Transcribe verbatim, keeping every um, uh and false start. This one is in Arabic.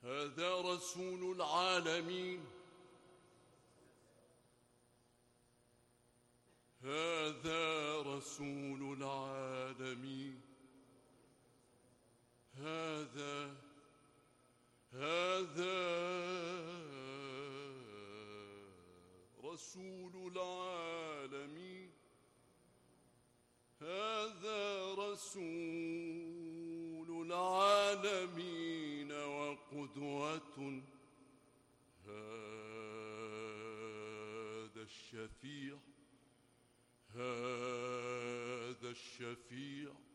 هذا رسول العالمين، هذا رسول العالمين، هذا هذا رسول العالمين، هذا رسول العالمين وقدوة، هذا الشفيع، هذا الشفيع